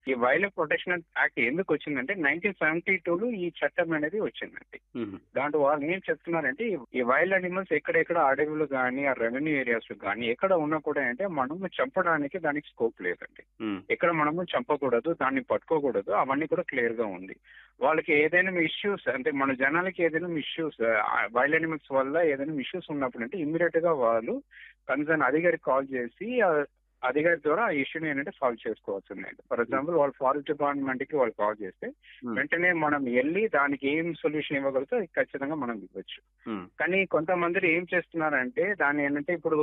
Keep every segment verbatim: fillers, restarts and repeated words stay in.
ఈ wild life protection act ఎందుకు వచ్చిందంటే నైన్టీన్ సెవెంటీ టూలో ఈ చట్టం అనేది వచ్చిందండి. దాంట్లో వాళ్ళు ఏం చెప్తున్నారంటే ఈ వైల్డ్ అనిమల్స్ ఎక్కడెక్కడ అడవులు కానీ ఆ రెవెన్యూ ఏరియాస్ కానీ ఎక్కడ ఉన్నా కూడా అంటే మనము చంపడానికి దానికి స్కోప్ లేదండి. ఎక్కడ మనము చంపకూడదు, దాన్ని పట్టుకోకూడదు, అవన్నీ కూడా క్లియర్ గా ఉంది. వాళ్ళకి ఏదైనా ఇష్యూస్ అంటే మన జనాలకి ఏదైనా ఇష్యూస్ వైల్డ్ అనిమల్స్ వల్ల ఏదైనా ఇష్యూస్ ఉన్నప్పుడు అంటే ఇమ్మీడియట్ గా వాళ్ళు కన్సర్న్ అధికారికి కాల్ చేసి అధికారి ద్వారా ఆ ఇష్యూని ఏంటంటే సాల్వ్ చేసుకోవాల్సిందే. ఫర్ ఎగ్జాంపుల్ వాళ్ళు ఫారెస్ట్ డిపార్ట్మెంట్ కి వాళ్ళు కాల్ చేస్తే వెంటనే మనం వెళ్ళి దానికి ఏం సొల్యూషన్ ఇవ్వగలిగితే ఖచ్చితంగా మనం ఇవ్వచ్చు. కానీ కొంతమంది ఏం చేస్తున్నారంటే దాన్ని ఏంటంటే ఇప్పుడు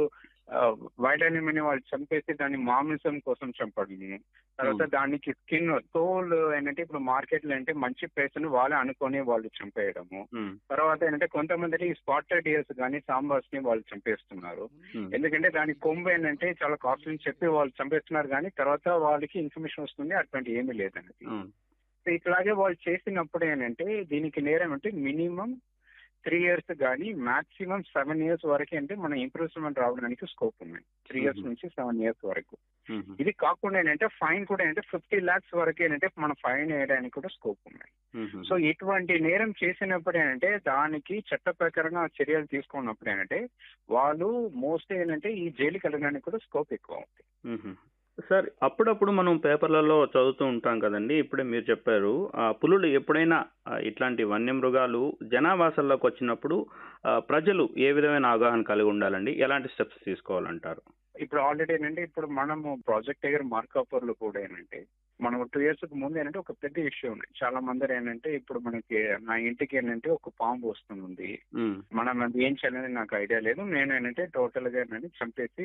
వైల్డ్ అనిమల్ వాళ్ళు చంపేసి దాన్ని మాంసం కోసం చంపడం, తర్వాత దానికి స్కిన్ తోల్ ఏంటంటే ఇప్పుడు మార్కెట్ లో అంటే మంచి ప్లేస్ ని వాళ్ళే అనుకొని వాళ్ళు చంపేయడము. తర్వాత ఏంటంటే కొంతమంది ఈ స్పాటెడ్ డియర్స్ కానీ సాంబార్స్ ని వాళ్ళు చంపేస్తున్నారు. ఎందుకంటే దాని కొమ్ము ఏంటంటే చాలా కాస్ట్లీ చెప్పి వాళ్ళు చంపేస్తున్నారు, కానీ తర్వాత వాళ్ళకి ఇన్ఫర్మేషన్ వస్తుంది అటువంటి ఏమీ లేదనేది. ఇట్లాగే వాళ్ళు చేసినప్పుడు ఏంటంటే దీనికి నేరం అంటే మినిమం త్రీ ఇయర్స్ కానీ మాక్సిమం సెవెన్ ఇయర్స్ వరకు అంటే మన ఇంప్రూవ్మెంట్ రావడానికి స్కోప్ ఉంది. త్రీ ఇయర్స్ నుంచి సెవెన్ ఇయర్స్ వరకు. ఇది కాకుండా ఏంటంటే ఫైన్ కూడా ఏంటంటే ఫిఫ్టీ లాక్స్ వరకు ఏంటంటే మన ఫైన్ వేయడానికి కూడా స్కోప్ ఉన్నాయి. సో ఇటువంటి నేరం చేసినప్పుడు ఏంటంటే దానికి చట్ట ప్రకారంగా చర్యలు తీసుకున్నప్పుడు ఏంటంటే వాళ్ళు మోస్ట్ ఏంటంటే ఈ జైలుకి వెళ్ళడానికి కూడా స్కోప్ ఎక్కువ ఉంది. సార్, అప్పుడప్పుడు మనం పేపర్లలో చదువుతూ ఉంటాం కదండి. ఇప్పుడే మీరు చెప్పారు పులులు ఎప్పుడైనా ఇట్లాంటి వన్యమృగాలు జనావాసాల్లోకి వచ్చినప్పుడు ప్రజలు ఏ విధమైన అవగాహన కలిగి ఉండాలండి, ఎలాంటి స్టెప్స్ తీసుకోవాలంటారు? ఇప్పుడు ఆల్రెడీ ఏంటంటే ఇప్పుడు మనము ప్రాజెక్ట్ టైగర్ మార్కాపూర్లో కూడా ఏంటంటే మనం టూ ఇయర్స్ ముందు ఏంటంటే ఒక పెద్ద ఇష్యూ ఉంది. చాలా మంది ఏంటంటే ఇప్పుడు మనకి నా ఇంటికి ఏంటంటే ఒక పాంపు వస్తుంది, మనం అది ఏం చేయాలని నాకు ఐడియా లేదు, నేను ఏంటంటే టోటల్ గా ఏంటంటే చంపేసి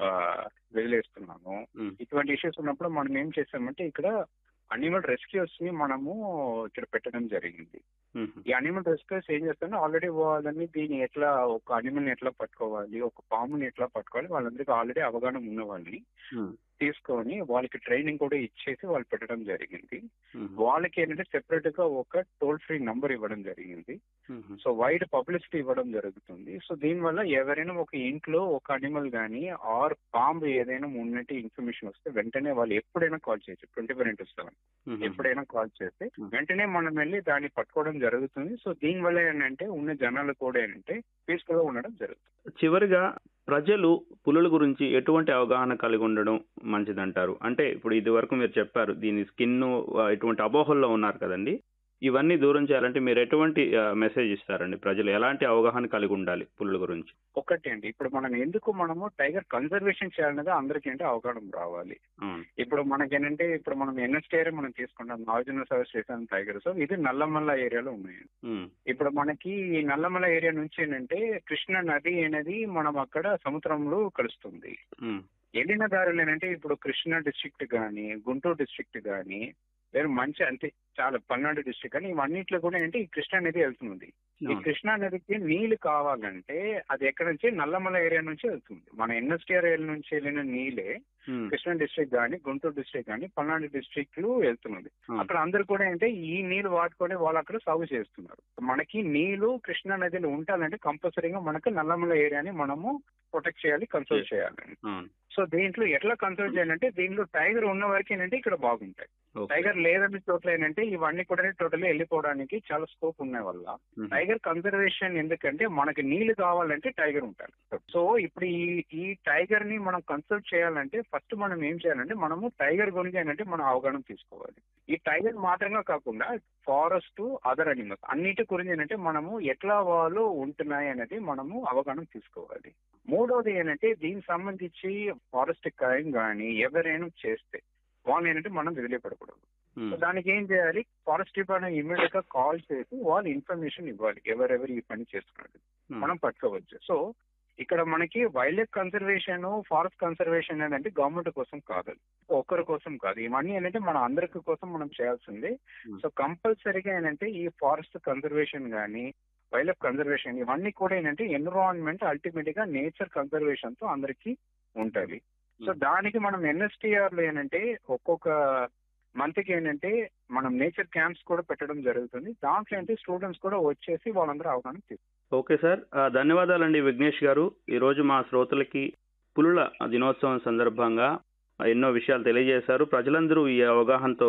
వదిలేస్తున్నాను. ఇటువంటి ఇష్యూస్ ఉన్నప్పుడు మనం ఏం చేసామంటే ఇక్కడ అనిమల్ రెస్క్యూస్ ని మనము ఇక్కడ పెట్టడం జరిగింది. ఈ అనిమల్ రెస్క్యూస్ ఏం చేస్తారంటే ఆల్రెడీ వాళ్ళని దీన్ని ఎట్లా ఒక అనిమల్ ని ఎట్లా పట్టుకోవాలి, ఒక పాముని ఎట్లా పట్టుకోవాలి, వాళ్ళందరికీ ఆల్రెడీ అవగాహన ఉన్న వాళ్ళని తీసుకొని వాళ్ళకి ట్రైనింగ్ కూడా ఇచ్చేసి వాళ్ళు పెట్టడం జరిగింది. వాళ్ళకి ఏంటంటే సెపరేట్ గా ఒక టోల్ ఫ్రీ నంబర్ ఇవ్వడం జరిగింది. సో వైడ్ పబ్లిసిటీ ఇవ్వడం జరుగుతుంది. సో దీనివల్ల ఎవరైనా ఒక ఇంట్లో ఒక అనిమల్ కానీ ఆర్ పాంబు ఏదైనా ఉన్నట్టు ఇన్ఫర్మేషన్ వస్తే వెంటనే వాళ్ళు ఎప్పుడైనా కాల్ చేయొచ్చు, ట్వంటీ ఫోర్ ఇంటూ సెవెన్ ఎప్పుడైనా కాల్ చేస్తే వెంటనే మనం వెళ్ళి దాన్ని పట్టుకోవడం జరుగుతుంది. సో దీనివల్ల ఏంటంటే ఉన్న జనాలు కూడా ఏంటంటే పీస్ఫుల్ గా ఉండడం జరుగుతుంది. చివరిగా ప్రజలు పులుల గురించి ఎటువంటి అవగాహన కలిగి ఉండడం మంచిదంటారు? అంటే ఇప్పుడు ఇది వరకు మీరు చెప్పారు దీని స్కిన్ ఎటువంటి అపోహల్లో ఉన్నారు కదండి, ఇవన్నీ దూరం చేయాలంటే మీరు ఎటువంటి మెసేజ్ ఇస్తారండి? ప్రజలు ఎలాంటి అవగాహన కలిగి ఉండాలి పులుల గురించి? ఒకటి అండి, ఇప్పుడు మనం ఎందుకు మనము టైగర్ కన్జర్వేషన్ చేయాలనేది అందరికీ అంటే అవగాహన రావాలి. ఇప్పుడు మనకేంటంటే ఇప్పుడు మనం ఎన్ఎస్టీ ఏరియా మనం తీసుకుంటాం, Nagarjuna Sagar station tiger. So ఇది నల్లమల్ల ఏరియాలో ఉన్నాయి. ఇప్పుడు మనకి ఈ నల్లమల్ల ఏరియా నుంచి ఏంటంటే కృష్ణా నది అనేది మనం అక్కడ సముద్రంలో కలుస్తుంది. వెళ్ళిన దారులు ఏంటంటే ఇప్పుడు కృష్ణా డిస్ట్రిక్ట్ కానీ గుంటూరు డిస్ట్రిక్ట్ కానీ వేరే మంచి అంటే చాలా పల్నాడు డిస్ట్రిక్ట్ కానీ ఇవన్నిట్లో కూడా ఏంటంటే ఈ కృష్ణా నది వెళ్తుంది. ఈ కృష్ణా నదికి నీళ్లు కావాలంటే అది ఎక్కడ నుంచి నల్లమల ఏరియా నుంచి వెళ్తుంది. మన ఎన్ఎస్టీఆర్ ఏరియా నుంచి వెళ్ళిన నీళ్ళే కృష్ణా డిస్ట్రిక్ట్ కానీ గుంటూరు డిస్ట్రిక్ట్ కానీ పల్నాడు డిస్ట్రిక్ట్ లు వెళ్తున్నది. అక్కడ అందరు కూడా ఏంటంటే ఈ నీళ్లు వాడుకొని వాళ్ళు అక్కడ సాగు చేస్తున్నారు. మనకి నీళ్లు కృష్ణా నదిలో ఉండాలంటే కంపల్సరీగా మనకు నల్లమల ఏరియాని మనము ప్రొటెక్ట్ చేయాలి, కన్సర్వ్ చేయాలి. సో దీంట్లో ఎట్లా కన్సర్వ్ చేయాలంటే దీంట్లో టైగర్ ఉన్న వరకు ఏంటంటే ఇక్కడ బాగుంటాయి. టైగర్ లేదని చోట్ల ఏంటంటే ఇవన్నీ కూడా టోటల్ వెళ్ళిపోవడానికి చాలా స్కోప్ ఉన్న వల్ల టైగర్ కన్సర్వేషన్ ఎందుకంటే మనకి నీళ్లు కావాలంటే టైగర్ ఉంటారు. సో ఇప్పుడు ఈ ఈ టైగర్ ని మనం కన్సర్వ్ చేయాలంటే ఫస్ట్ మనం ఏం చేయాలంటే మనము టైగర్ గురించి ఏంటంటే మనం అవగాహన తీసుకోవాలి. ఈ టైగర్ మాత్రమే కాకుండా ఫారెస్ట్ అదర్ అనిమల్స్ అన్నిటి గురించి ఏంటంటే మనము ఎట్లా వాళ్ళు ఉంటున్నాయి అనేది మనము అవగాహన తీసుకోవాలి. మూడవది ఏంటంటే దీనికి సంబంధించి ఫారెస్ట్ క్రైమ్ కానీ ఎవరైనా చేస్తే వాళ్ళు ఏంటంటే మనం వదిలిపెట్టకూడదు. సో దానికి ఏం చేయాలి, ఫారెస్ట్ డిపార్ట్మెంట్ ఇమీడియట్ గా కాల్ చేసి వాళ్ళు ఇన్ఫర్మేషన్ ఇవ్వాలి, ఎవరెవరు ఈ పని చేస్తున్నారు మనం పట్టుకోవచ్చు. సో ఇక్కడ మనకి wild life conservation forest conservation ఏంటంటే గవర్నమెంట్ కోసం కాదు, ఒక్కరి కోసం కాదు, ఇవన్నీ ఏంటంటే మన అందరికి కోసం మనం చేయాల్సింది. సో కంపల్సరీగా ఏంటంటే ఈ ఫారెస్ట్ కన్సర్వేషన్ కానీ వైల్డ్ లైఫ్ కన్సర్వేషన్ ఇవన్నీ కూడా ఏంటంటే ఎన్విరాన్మెంట్ అల్టిమేట్ గా నేచర్ కన్సర్వేషన్ తో అందరికి ఉంటుంది. సో దానికి మనం ఎన్ఎస్టీఆర్ లో ఏంటంటే ఒక్కొక్క మంత్ కి ఏంటంటే మనం నేచర్ క్యాంప్స్ కూడా పెట్టడం జరుగుతుంది. దాంట్లో ఏంటి స్టూడెంట్స్ కూడా వచ్చేసి వాళ్ళందరూ అవగాహన తీసుకుంటారు. ఓకే సార్, ధన్యవాదాలండి విఘ్నేష్ గారు. ఈరోజు మా శ్రోతలకి పులుల దినోత్సవం సందర్భంగా ఎన్నో విషయాలు తెలియజేశారు. ప్రజలందరూ ఈ అవగాహనతో